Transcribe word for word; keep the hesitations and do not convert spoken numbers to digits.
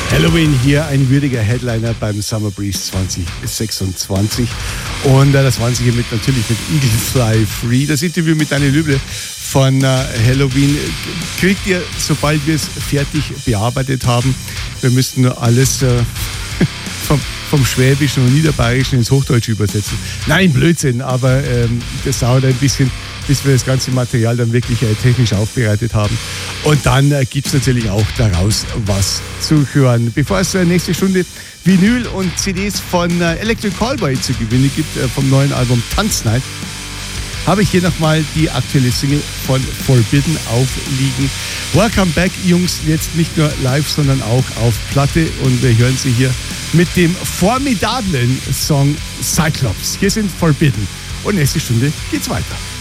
Helloween hier, ein würdiger Headliner beim Summer Breeze zwanzig sechsundzwanzig. Und äh, das waren sie hier mit, natürlich mit Eagle Fly Free. Das Interview mit Daniel Lübble von äh, Helloween kriegt ihr, sobald wir es fertig bearbeitet haben. Wir müssten nur alles äh, vom, vom Schwäbischen und Niederbayerischen ins Hochdeutsche übersetzen. Nein, Blödsinn, aber ähm, das dauert ein bisschen, bis wir das ganze Material dann wirklich äh, technisch aufbereitet haben. Und dann äh, gibt es natürlich auch daraus was zu hören. Bevor es äh, nächste Stunde Vinyl und C Ds von äh, Electric Callboy zu gewinnen gibt, äh, vom neuen Album Tanznight, habe ich hier nochmal die aktuelle Single von Forbidden aufliegen. Welcome back, Jungs, jetzt nicht nur live, sondern auch auf Platte. Und wir hören sie hier mit dem formidablen Song Cyclops. Hier sind Forbidden. Und nächste Stunde geht's weiter.